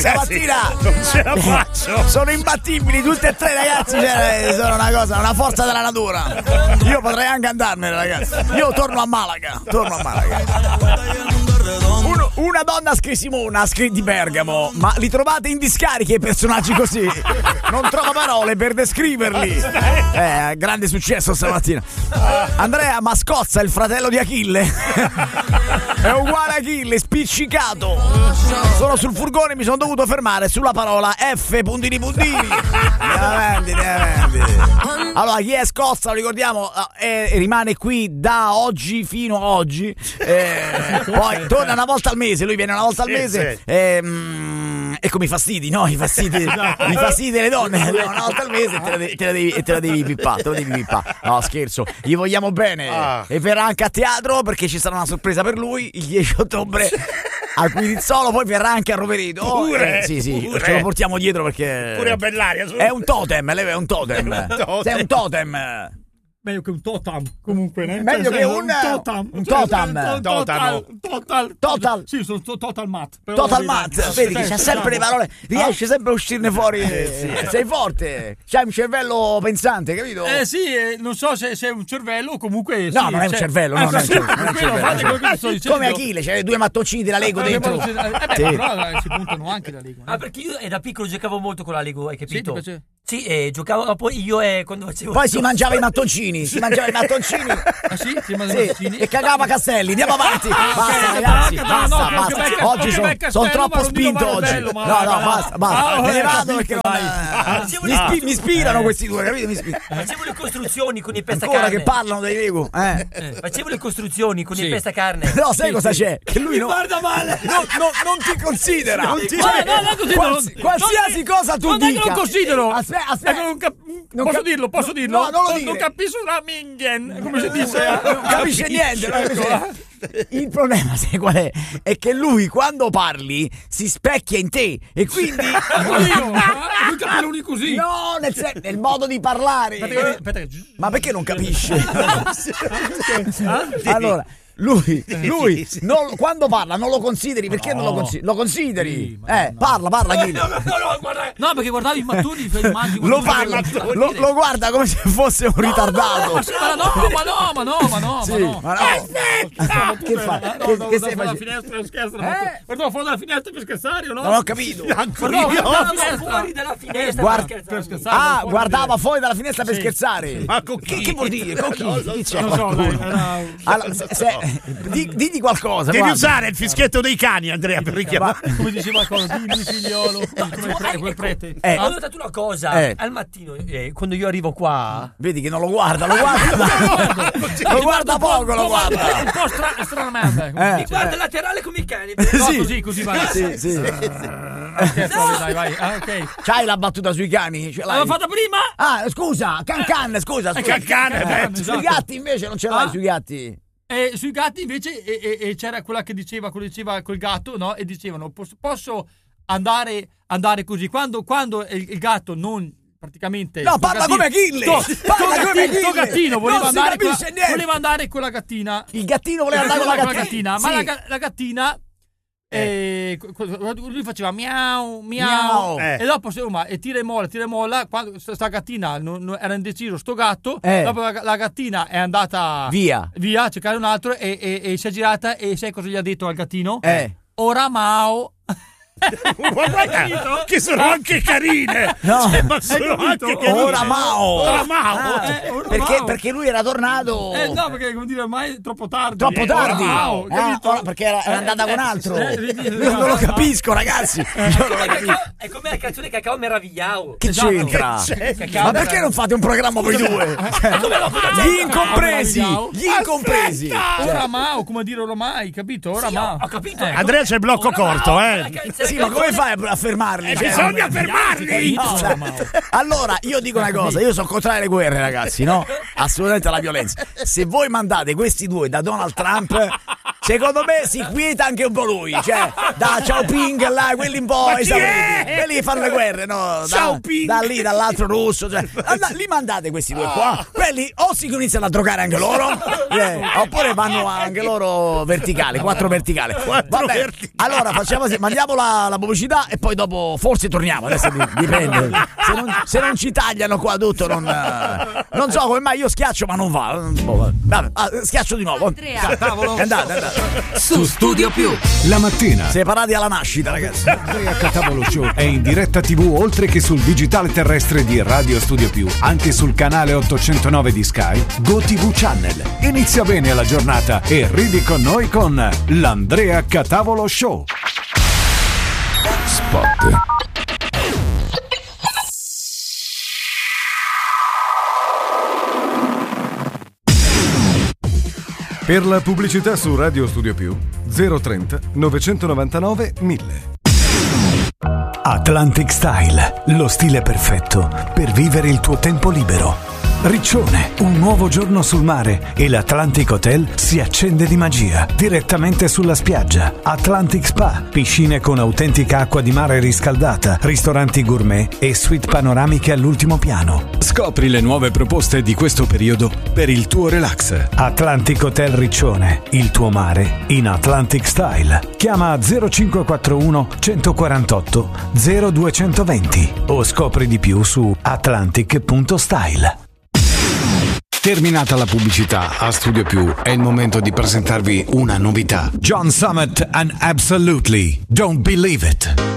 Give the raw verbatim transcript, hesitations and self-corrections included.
stamattina non ce la faccio. Sono imbattibili tutti e tre, ragazzi. Cioè, sono una cosa, una forza della natura. Io potrei anche andarmene, ragazzi. Io torno a Malaga. Torno a Malaga. Uno, una donna Simona di Bergamo, ma li trovate in discariche i personaggi così? Non trovo parole per descriverli. Eh, grande successo stamattina. Andrea Mascozza, il fratello di Achille. È uguale a Achille, spiccicato. Sono sul furgone, mi sono dovuto fermare sulla parola F puntini puntini. Avanti, avanti. Allora, chi è Scozza, lo ricordiamo, eh, rimane qui da oggi fino a oggi. Eh, poi torna una volta al mese, lui viene una volta al sì, mese. Sì. Eh, mm, ecco i fastidi, no? I fastidi, i fastidi delle donne. Una volta al mese e te la devi, te la devi, te la devi pippare, te la devi pippare. No, scherzo, gli vogliamo bene. Ah. E verrà anche a teatro perché ci sarà una sorpresa per lui il dieci ottobre. A Quirizzolo, poi verrà anche a Rovereto. Pure, eh, sì, sì, pure. Ce lo portiamo dietro perché pure a Bellaria. È un totem, lei è un totem. È un totem. Sei un totem. Meglio che un totem, comunque, né? Meglio cioè, che un, un totem. Un cioè, totem. Total, total, total. Total. Sì, sono total mat. Total mat. Vedi che c'ha sempre le parole. Riesce sempre a uscirne fuori. Eh, sì. Sei forte. C'hai un cervello pensante, capito? Eh sì, eh, non so se sei un cervello o comunque. No, sì, non è un cioè, cervello. No, non è un cervello. Non è un cervello. cervello. Come Achille, c'hai due mattoncini della Lego dentro. Eh beh, sì. Però si puntano anche la Lego. Ah, perché io da piccolo giocavo molto con la Lego, hai capito? Sì, sì, eh, giocavo poi io e quando facevo. Poi si mangiava i mattoncini. Si mangiava i mattoncini. Ah sì? Si mangiava i mattoncini. E cagava Castelli. Andiamo avanti. Ah, basta, okay, ragazzi. no, Basta, no, basta. becca, Oggi sono son troppo spinto oggi. Bello, no, no, basta, basta. Ah, Me ne eh, vado perché non. Ah, mi, spi- mi ispirano eh. questi due, capito? Mi ispirano. Facevo le costruzioni con i Ancora pestacarne. che parlano dei Lego. Eh. Eh, facevo le costruzioni con sì. i pestacarne. No, sai sì, cosa sì. c'è? Che lui no, guarda male. No, no, non ti considera. Non ti no, no, no, così Quals- non, qualsiasi non, cosa tu non dica. Non considero. Aspetta, aspetta. Non cap- non posso cap- dirlo, posso no, dirlo? No, non lo non, dire. non capisco una mingen, come si dice. Non capisce niente. Non capisce. Il problema, sai qual è? È che lui quando parli si specchia in te e quindi io, lui capironi così. No, nel, sen- nel modo di parlare. Aspetta, aspetta. Ma perché non capisce? Allora, lui, lui non, quando parla non lo consideri, perché no. non lo consideri? Lo consideri? Sì, eh, parla, parla Achille. No, no, no, guarda. No, perché guardavi i mattoni, lo parla, lo, lo guarda come se fosse un ritardato. Ma no, ma no, ma no, ma no, sì, ma no. Ma no. Che fa? No, che, no, che no, stai fuori dalla facendo? finestra scherzo. Eh? Guarda fuori dalla finestra per scherzare o no? Non ho capito. Fuori dalla finestra Guarda, per scherzare. Ah, guardava fuori dalla finestra per sì. scherzare. Ma con chi? Che, che vuol dire? Con chi? Chi c'è? Non so, dai, allora, se, se, di, digli qualcosa. Devi guarda. usare il fischietto dei cani, Andrea, per richiamare. come diceva cosa? Dimmi figliolo. Come pre- quel prete. Eh. Ho notato una cosa. Eh. Al mattino, eh, quando io arrivo qua. Vedi che non lo guarda, lo guarda. Lo guarda poco, lo guarda. Un po' stra- stranamente. Eh. Mi guarda laterale come i cani. No, Sì. così, così vai. Sì, sì. Scherzo, dai, vai. Ah, ok. C'hai la battuta sui cani? Ce l'hai? L'ho fatta prima? Ah, scusa, can can, scusa. scusa. Can can, Can can, Sui esatto. gatti invece non ce l'hai, Ah. sui gatti. E sui gatti invece e, e, e c'era quella che diceva, quello diceva col gatto, no? E dicevano posso, posso andare, andare così quando, quando il, il gatto non praticamente No, parla gattino, come Achille. sto, Parla sto come gattino, sto Achille. gattino voleva Non si andare con capisce la, niente. voleva andare con la gattina. Il gattino voleva andare con la gattina. gattina, ma Sì. la, ga- la gattina eh. Eh, lui faceva miau miau, Miau. Eh. e dopo insomma e tira e molla tira e molla quando sta, sta gattina non, non, era indeciso sto gatto Eh. dopo la, la gattina è andata Via. via a cercare un altro e, e, e si è girata e sai cosa gli ha detto al gattino? Eh. Ora Mao. Guarda, che sono anche carine. No. Cioè, ma sono anche carine. Ora Mao. Ora Mao. Ah, Eh, ora perché, Mao. perché lui era tornato Eh no, perché come dire ormai è troppo tardi. troppo Eh, tardi. ora Mao, Ah, capito? ora- perché era, era Eh, andata con eh, altro. eh, vedi, Io non lo capisco, ragazzi. Io non lo capisco. È come la canzone Cacao Meravigliao. Che Esatto. c'entra? Che c'entra? Ma perché non fate un programma voi due? Cioè, gli incompresi, gli incompresi. Cioè, Ora Mao, come dire oramai, capito? Ora Sì, Mao. ho, ho capito. Eh. Andrea c'è il blocco Ora corto, Mao, eh. la canzone- sì, ma come fai a fermarli? Eh, Cioè, bisogna fermarli. No, cioè, allora io dico una cosa, io sono contrario alle guerre, ragazzi, no? Assolutamente alla violenza. Se voi mandate questi due da Donald Trump, secondo me si quieta anche un po' lui, cioè da Xiaoping là, quelli un po' esauriti, quelli che fanno le guerre, no? Da, da lì, dall'altro russo, cioè, li mandate questi due qua, quelli o si iniziano a drogare anche loro, eh, oppure vanno anche loro verticali, quattro verticali. Quattro Vabbè, verticali. allora facciamo così, mandiamo la, la pubblicità e poi dopo forse torniamo, adesso dipende. Se non, se non ci tagliano qua tutto, non, non so come mai io schiaccio ma non va. Vabbè, ah, schiaccio di nuovo. Andrea. Cavolo. È andata, è andata. Su Studio Più. La mattina Separati alla nascita, ragazzi. Andrea Catavolo Show è in diretta tivù oltre che sul digitale terrestre di Radio Studio Più, anche sul canale ottocentonove di Sky, GoTV Channel. Inizia bene la giornata e ridi con noi con l'Andrea Catavolo Show. Spot. Per la pubblicità su Radio Studio Più zero trenta novecentonovantanove mille. Atlantic Style, lo stile perfetto per vivere il tuo tempo libero. Riccione, un nuovo giorno sul mare e l'Atlantic Hotel si accende di magia direttamente sulla spiaggia. Atlantic Spa, piscine con autentica acqua di mare riscaldata, ristoranti gourmet e suite panoramiche all'ultimo piano. Scopri le nuove proposte di questo periodo per il tuo relax. Atlantic Hotel Riccione, il tuo mare in Atlantic Style. Chiama zero cinque quattro uno uno quattro otto zero due due zero o scopri di più su atlantic punto style. Terminata la pubblicità, a Studio Più è il momento di presentarvi una novità. John Summit and Absolutely Don't Believe It.